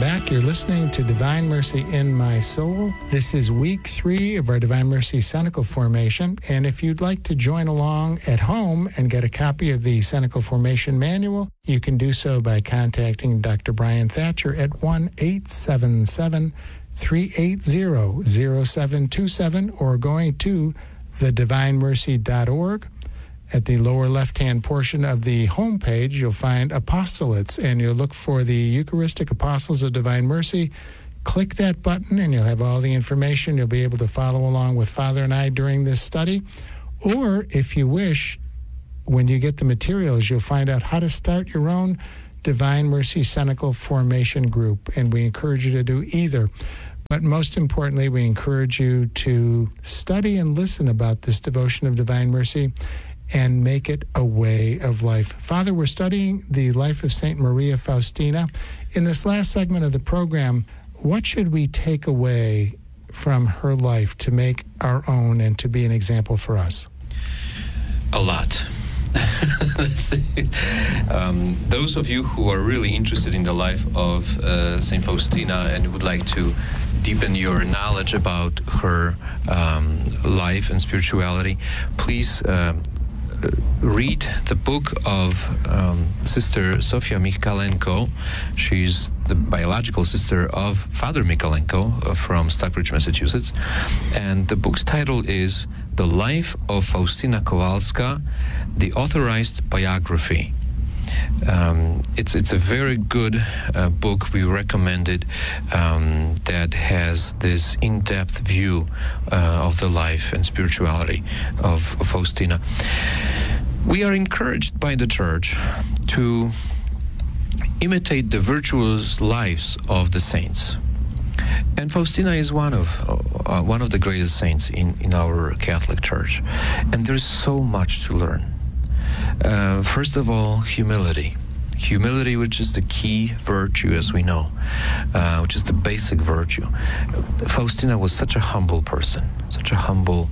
back. You're listening to Divine Mercy in My Soul. This is week 3 of our Divine Mercy Cenacle Formation. And if you'd like to join along at home and get a copy of the Cenacle Formation Manual, you can do so by contacting Dr. Brian Thatcher at 1-877-380-0727 or going to thedivinemercy.org. At the lower left-hand portion of the homepage, you'll find apostolates, and you'll look for the Eucharistic Apostles of Divine Mercy. Click that button, and you'll have all the information. You'll be able to follow along with Father and I during this study. Or, if you wish, when you get the materials, you'll find out how to start your own Divine Mercy Cenacle Formation group, and we encourage you to do either. But most importantly, we encourage you to study and listen about this devotion of Divine Mercy and make it a way of life. Father, we're studying the life of St. Maria Faustina. In this last segment of the program, what should we take away from her life to make our own and to be an example for us? A lot. Those of you who are really interested in the life of St. Faustina and would like to deepen your knowledge about her life and spirituality, please read the book of Sister Sofia Michalenko. She's the biological sister of Father Michalenko from Stockbridge, Massachusetts. And the book's title is The Life of Faustina Kowalska, the Authorized Biography. It's a very good book. We recommend it, that has this in-depth view of the life and spirituality of Faustina. We are encouraged by the Church to imitate the virtuous lives of the saints. And Faustina is one of the greatest saints in our Catholic Church. And there's so much to learn. First of all, humility. Humility, which is the key virtue, as we know, which is the basic virtue. Faustina was such a humble person, such a humble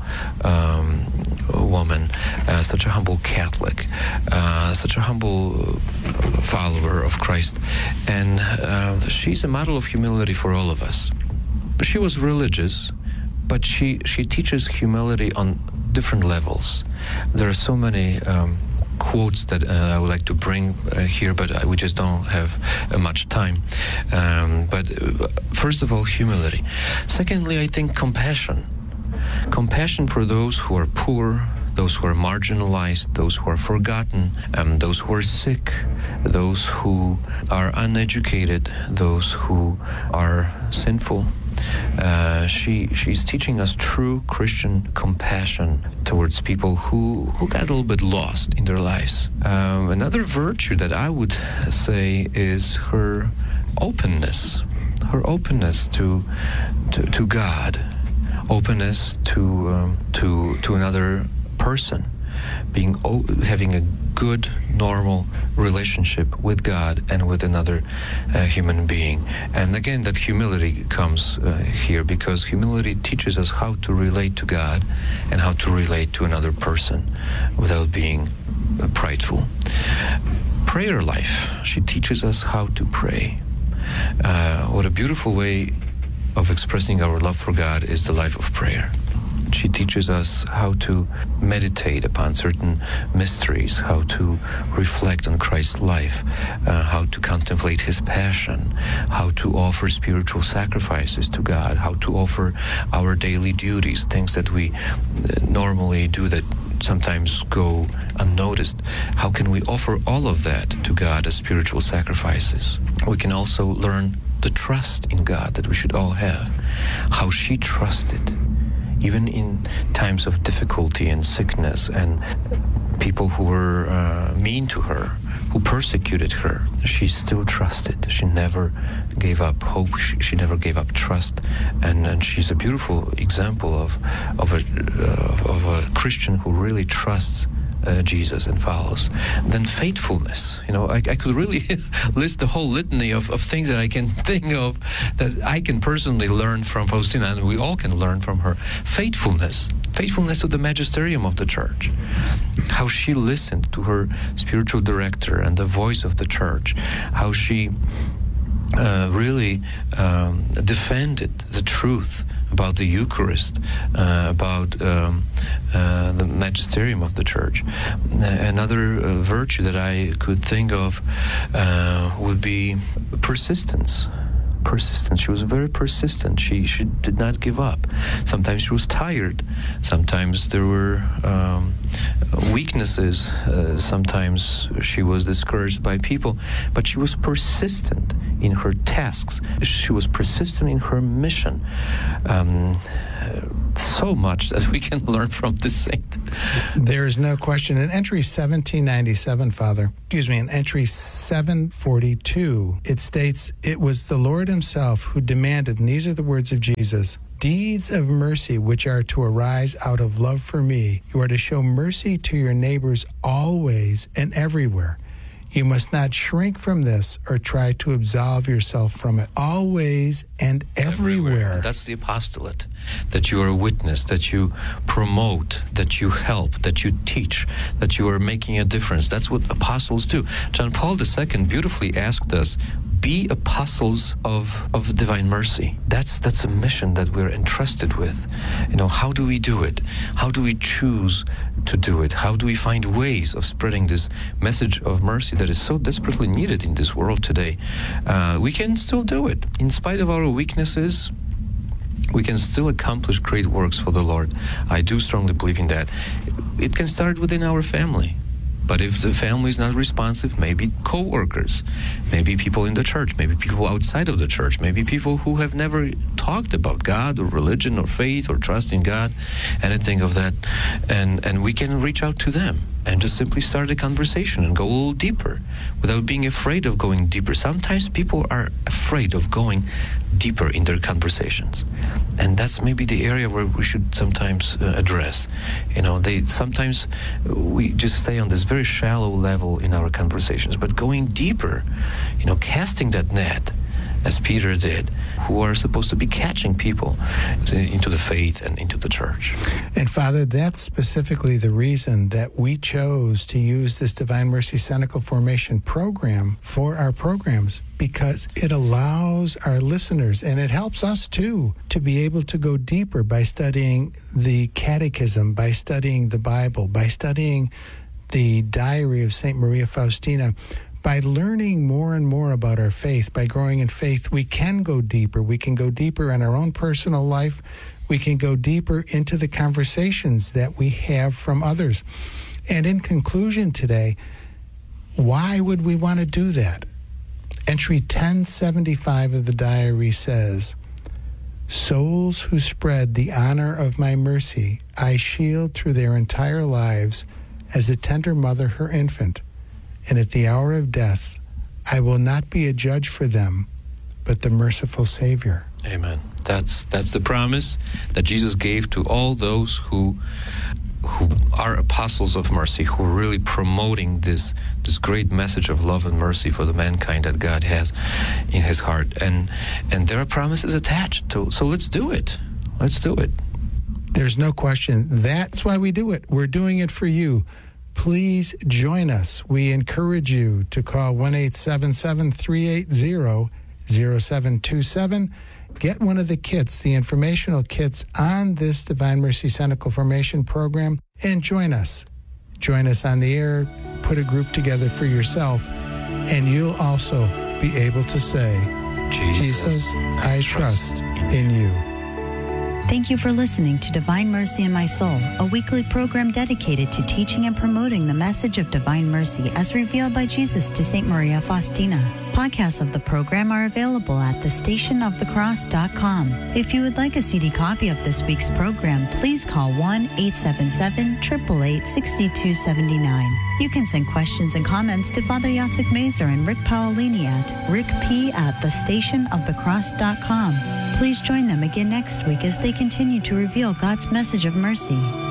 woman, such a humble Catholic, such a humble follower of Christ. And she's a model of humility for all of us. She was religious, but she teaches humility on different levels. There are so many quotes that I would like to bring here, but we just don't have much time. But first of all, humility. Secondly, I think compassion. Compassion for those who are poor, those who are marginalized, those who are forgotten, those who are sick, those who are uneducated, those who are sinful. She's teaching us true Christian compassion towards people who got a little bit lost in their lives. Another virtue that I would say is her openness to God, openness to another person, having a good, normal relationship with God and with another human being. And again, that humility comes here, because humility teaches us how to relate to God and how to relate to another person without being prideful. Prayer life. She teaches us how to pray. What a beautiful way of expressing our love for God is the life of prayer. She teaches us how to meditate upon certain mysteries, how to reflect on Christ's life, how to contemplate His passion, how to offer spiritual sacrifices to God, how to offer our daily duties, things that we normally do that sometimes go unnoticed. How can we offer all of that to God as spiritual sacrifices? We can also learn the trust in God that we should all have, how she trusted even in times of difficulty and sickness and people who were mean to her, who persecuted her. She still trusted. She never gave up hope. She never gave up trust, and she's a beautiful example of a Christian who really trusts Jesus and follows. Then faithfulness. I could really list the whole litany of things that I can think of that I can personally learn from Faustina, and we all can learn from her. Faithfulness to the magisterium of the Church. How she listened to her spiritual director and the voice of the Church. How she really defended the truth about the Eucharist, about the magisterium of the Church. Another virtue that I could think of would be persistence. She was very persistent. She did not give up. Sometimes she was tired. Sometimes there were weaknesses. Sometimes she was discouraged by people. But she was persistent in her tasks. She was persistent in her mission. So much that we can learn from this saint. There is no question. In entry 1797, Father, in entry 742, it states, "It was the Lord himself who demanded," and these are the words of Jesus, "deeds of mercy which are to arise out of love for me. You are to show mercy to your neighbors always and everywhere. You must not shrink from this or try to absolve yourself from it. Always and everywhere." That's the apostolate, that you are a witness, that you promote, that you help, that you teach, that you are making a difference. That's what apostles do. John Paul II beautifully asked us, be apostles of divine mercy. That's a mission that we're entrusted with. How do we do it? How do we choose to do it? How do we find ways of spreading this message of mercy that is so desperately needed in this world today? We can still do it. In spite of our weaknesses, we can still accomplish great works for the Lord. I do strongly believe in that. It can start within our family. But if the family is not responsive, maybe co-workers, maybe people in the church, maybe people outside of the church, maybe people who have never talked about God or religion or faith or trust in God, anything of that. And we can reach out to them and just simply start a conversation and go a little deeper without being afraid of going deeper. Sometimes people are afraid of going deeper in their conversations. And that's maybe the area where we should sometimes address. Sometimes we just stay on this very shallow level in our conversations, but going deeper, casting that net, as Peter did, who are supposed to be catching people into the faith and into the church. And Father, that's specifically the reason that we chose to use this Divine Mercy Cenacle Formation program for our programs, because it allows our listeners, and it helps us too, to be able to go deeper by studying the Catechism, by studying the Bible, by studying the Diary of St. Maria Faustina. By learning more and more about our faith, by growing in faith, we can go deeper. We can go deeper in our own personal life. We can go deeper into the conversations that we have from others. And in conclusion today, why would we want to do that? Entry 1075 of the diary says, "Souls who spread the honor of my mercy, I shield through their entire lives as a tender mother her infant. And at the hour of death, I will not be a judge for them, but the merciful Savior." Amen. That's the promise that Jesus gave to all those who are apostles of mercy, who are really promoting this great message of love and mercy for the mankind that God has in his heart. And there are promises attached to. So let's do it. Let's do it. There's no question. That's why we do it. We're doing it for you. Please join us. We encourage you to call 1-877-380-0727. Get one of the kits, the informational kits on this Divine Mercy Cenacle Formation program, and join us. Join us on the air, put a group together for yourself, and you'll also be able to say, Jesus, I trust in you. Thank you for listening to Divine Mercy in My Soul, a weekly program dedicated to teaching and promoting the message of divine mercy as revealed by Jesus to St. Maria Faustina. Podcasts of the program are available at thestationofthecross.com. If you would like a CD copy of this week's program, please call 1-877-888-6279. You can send questions and comments to Father Jacek Mazer and Rick Paolini at rickp@thestationofthecross.com. Please join them again next week as they continue to reveal God's message of mercy.